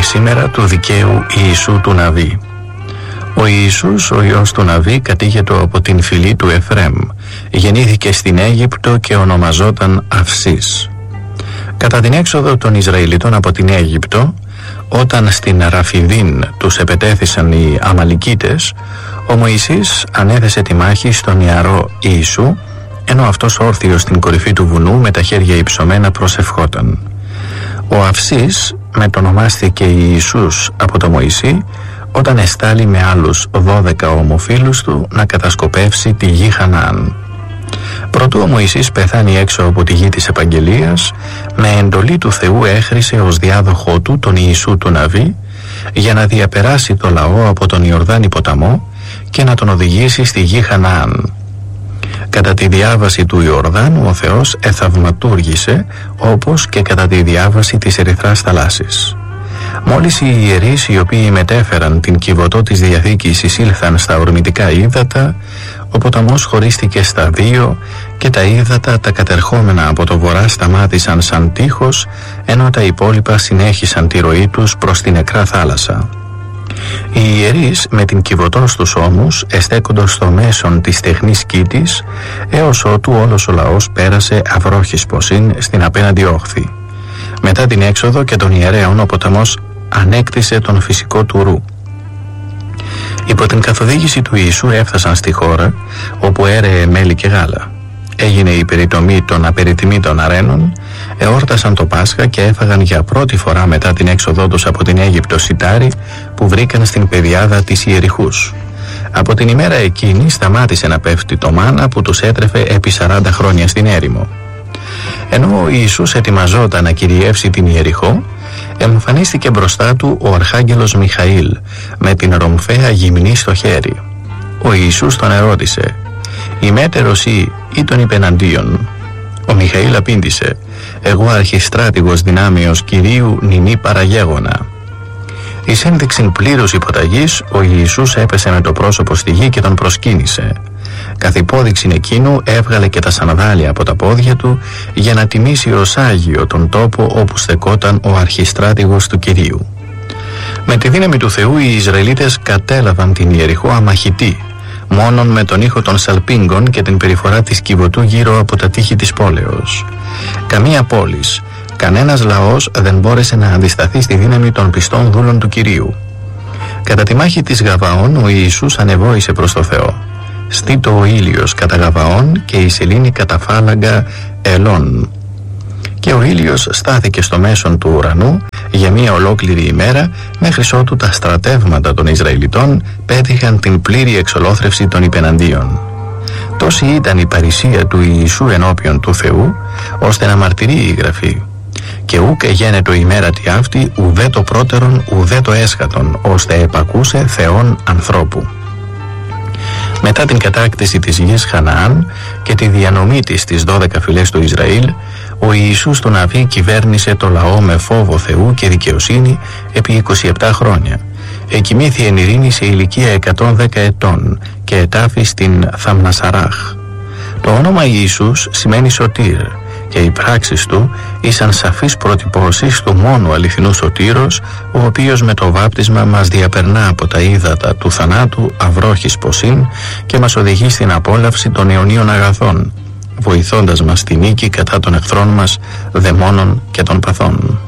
σήμερα του δικαίου Ιησού του Ναβί. Ο Ιησούς, ο Υιός του Ναβί, κατήγεται από την φυλή του Εφραίμ. Γεννήθηκε στην Αίγυπτο και ονομαζόταν Αυσής. Κατά την έξοδο των Ισραηλιτών από την Αίγυπτο, όταν στην Ραφιδίν τους επετέθησαν οι Αμαλικίτες, ο Μωυσής ανέθεσε τη μάχη στον ιερό Ιησού, ενώ αυτός όρθιος στην κορυφή του βουνού με τα χέρια υψωμένα προσευχόταν. Ο Αυσής μετονομάστηκε Ιησούς από το Μωυσή όταν εστάλει με άλλους 12 ομοφύλους του να κατασκοπεύσει τη γη Χαναάν. Προτού ο Μωυσής πεθάνει έξω από τη γη της Επαγγελίας, με εντολή του Θεού έχρισε ως διάδοχό του τον Ιησού του Ναβί για να διαπεράσει το λαό από τον Ιορδάνη ποταμό και να τον οδηγήσει στη γη Χαναάν. Κατά τη διάβαση του Ιορδάνου ο Θεός εθαυματούργησε, όπως και κατά τη διάβαση της Ερυθράς θαλάσσης. Μόλις οι ιερείς, οι οποίοι μετέφεραν την κυβωτό της Διαθήκης, εισήλθαν στα ορμητικά ύδατα, ο ποταμός χωρίστηκε στα δύο και τα ύδατα τα κατερχόμενα από το βορρά σταμάτησαν σαν τείχος, ενώ τα υπόλοιπα συνέχισαν τη ροή τους προς την νεκρά θάλασσα. Οι ιερείς με την κυβωτό στους ώμους εστέκοντος στο μέσον της τεχνής κήτης, έως ότου όλος ο λαός πέρασε αυρόχης ποσήν στην απέναντι όχθη. Μετά την έξοδο και των ιερέων ο ποταμός ανέκτησε τον φυσικό του ρου. Υπό την καθοδήγηση του Ιησού έφτασαν στη χώρα όπου έρεε μέλι και γάλα. Έγινε η περιτομή των απεριτιμήτων αρένων, εόρτασαν το Πάσχα και έφαγαν για πρώτη φορά μετά την έξοδό τους από την Αίγυπτο σιτάρι που βρήκαν στην πεδιάδα της Ιεριχούς. Από την ημέρα εκείνη σταμάτησε να πέφτει το μάνα που τους έτρεφε επί 40 χρόνια στην έρημο. Ενώ ο Ιησούς ετοιμαζόταν να κυριεύσει την Ιεριχώ, εμφανίστηκε μπροστά του ο Αρχάγγελος Μιχαήλ με την ρομφαία γυμνή στο χέρι. Ο Ιησούς τον ερώτησε: «Ημέτερος ή τον υπεναντίον?» Ο Μιχαήλ απήντησε: «Εγώ αρχιστράτηγος δυνάμεως Κυρίου νηνή παραγέγωνα». Εις ένδειξην πλήρους υποταγής, ο Ιησούς έπεσε με το πρόσωπο στη γη και τον προσκύνησε. Καθ' υπόδειξην εκείνου έβγαλε και τα σανδάλια από τα πόδια του για να τιμήσει ως Άγιο τον τόπο όπου στεκόταν ο αρχιστράτηγος του Κυρίου. Με τη δύναμη του Θεού οι Ισραηλίτες κατέλαβαν την Ιεριχώ αμαχητή, μόνον με τον ήχο των σαλπίγκων και την περιφορά της κυβωτού γύρω από τα τείχη της πόλεως. Καμία πόλης, κανένας λαός δεν μπόρεσε να αντισταθεί στη δύναμη των πιστών δούλων του Κυρίου. Κατά τη μάχη της Γαβαών ο Ιησούς ανεβόησε προς το Θεό. Στήτω ο ήλιος κατά Γαβαών και η σελήνη κατά φάλαγγα Ελών. Και ο ήλιος στάθηκε στο μέσον του ουρανού για μία ολόκληρη ημέρα, μέχρι ότου τα στρατεύματα των Ισραηλιτών πέτυχαν την πλήρη εξολόθρευση των υπεναντίων. Τόση ήταν η παρησία του Ιησού ενώπιον του Θεού, ώστε να μαρτυρεί η Γραφή: «Και ούκ εγένετο ημέρα τι αυτή, ουδέ το πρώτερον ουδέ το έσχατον, ώστε επακούσε Θεόν ανθρώπου». Μετά την κατάκτηση της γης Χαναάν και τη διανομή της στις 12 φυλές του Ισραήλ, ο Ιησούς του Ναβί κυβέρνησε το λαό με φόβο Θεού και δικαιοσύνη επί 27 χρόνια. Εκοιμήθη εν ειρήνη σε ηλικία 110 ετών και ετάφη στην Θαμνασαράχ. Το όνομα Ιησούς σημαίνει σωτήρ και οι πράξεις του ήσαν σαφείς προτυπώσεις του μόνου αληθινού σωτήρος, ο οποίος με το βάπτισμα μας διαπερνά από τα ύδατα του θανάτου αυρόχης ποσήν και μας οδηγεί στην απόλαυση των αιωνίων αγαθών, βοηθώντας μας στη νίκη κατά των εχθρών μας, δαιμόνων και των παθών.